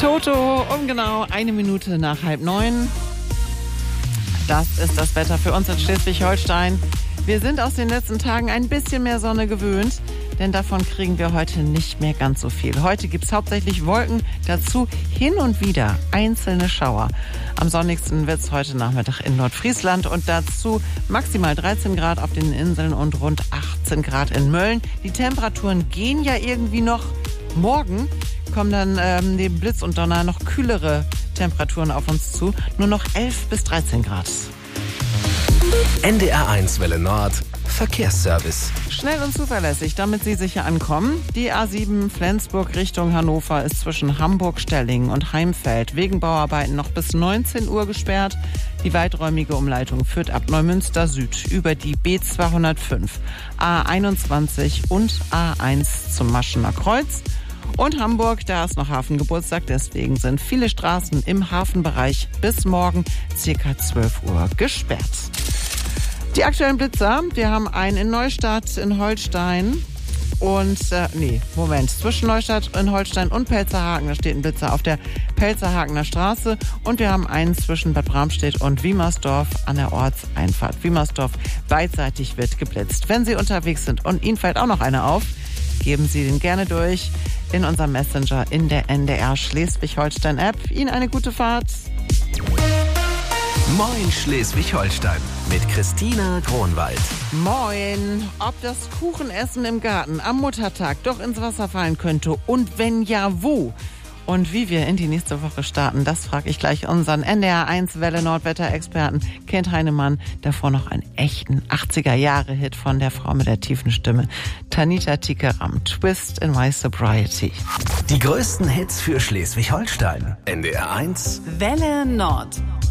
Toto um genau 1 Minute nach 8:30. Das ist das Wetter für uns in Schleswig-Holstein. Wir sind aus den letzten Tagen ein bisschen mehr Sonne gewöhnt, denn davon kriegen wir heute nicht mehr ganz so viel. Heute gibt es hauptsächlich Wolken, dazu hin und wieder einzelne Schauer. Am sonnigsten wird es heute Nachmittag in Nordfriesland und dazu maximal 13 Grad auf den Inseln und rund 18 Grad in Mölln. Die Temperaturen gehen ja irgendwie noch. Morgen kommen dann neben Blitz und Donner noch kühlere Temperaturen auf uns zu. Nur noch 11 bis 13 Grad. NDR1 Welle Nord Verkehrsservice. Schnell und zuverlässig, damit Sie sicher ankommen. Die A7 Flensburg Richtung Hannover ist zwischen Hamburg-Stellingen und Heimfeld wegen Bauarbeiten noch bis 19 Uhr gesperrt. Die weiträumige Umleitung führt ab Neumünster Süd über die B205, A21 und A1 zum Maschener Kreuz. Und Hamburg, da ist noch Hafengeburtstag, deswegen sind viele Straßen im Hafenbereich bis morgen ca. 12 Uhr gesperrt. Die aktuellen Blitzer, wir haben einen in Neustadt in Holstein und, zwischen Neustadt in Holstein und Pelzerhaken, da steht ein Blitzer auf der Pelzerhakener Straße und wir haben einen zwischen Bad Bramstedt und Wiemersdorf an der Ortseinfahrt. Wiemersdorf beidseitig wird geblitzt. Wenn Sie unterwegs sind und Ihnen fällt auch noch einer auf, geben Sie den gerne durch in unserem Messenger in der NDR Schleswig-Holstein-App. Ihnen eine gute Fahrt. Moin Schleswig-Holstein mit Christina Kronwald. Moin. Ob das Kuchenessen im Garten am Muttertag doch ins Wasser fallen könnte und wenn ja, wo? Und wie wir in die nächste Woche starten, das frage ich gleich unseren NDR1 Welle Nordwetter-Experten Kent Heinemann. Davor noch einen echten 80er-Jahre-Hit von der Frau mit der tiefen Stimme. Tanita Tikaram, Twist in My Sobriety. Die größten Hits für Schleswig-Holstein. NDR1 Welle Nord.